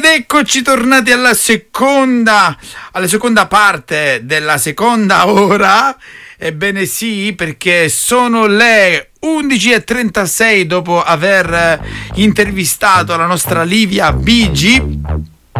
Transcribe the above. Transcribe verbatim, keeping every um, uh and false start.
Ed eccoci tornati alla seconda, alla seconda parte della seconda ora. Ebbene sì, perché sono le undici e trentasei dopo aver intervistato la nostra Livia Bigi.